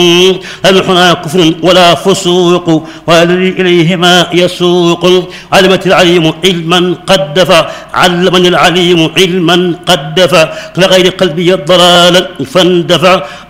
هنا كفر ولا فسوق والذي إليهما يسوق. علمت العليم علما قد دفع، علمني العليم علما قد دفع، لغير قلبي الضلال فاندفع.